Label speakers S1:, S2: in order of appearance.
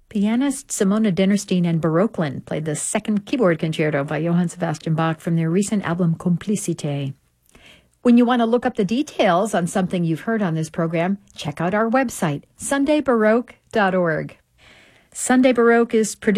S1: Pianist Simona Dinnerstein and Baroquelin played the second keyboard concerto by Johann Sebastian Bach from their recent album Complicité. When you want to look up the details on something you've heard on this program, check out our website, sundaybaroque.org. Sunday Baroque is produced